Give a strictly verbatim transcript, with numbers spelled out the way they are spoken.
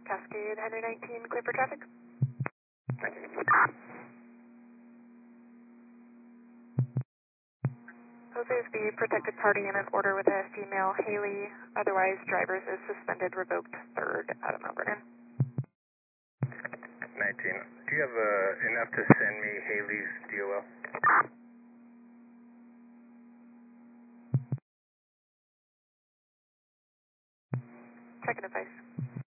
Cascade, Henry nineteen, clear for traffic. Jose is the protected party in an order with a female Haley, otherwise drivers is suspended, revoked, third out of Mount Vernon. nineteen, do you have uh, enough to send me Haley's D O L? Checking device.